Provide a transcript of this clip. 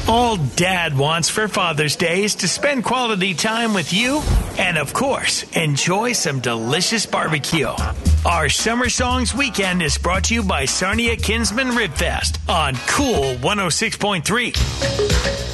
All Dad wants for Father's Day is to spend quality time with you and, of course, enjoy some delicious barbecue. Our Summer Songs Weekend is brought to you by Sarnia Kinsman Rib Fest on Cool 106.3.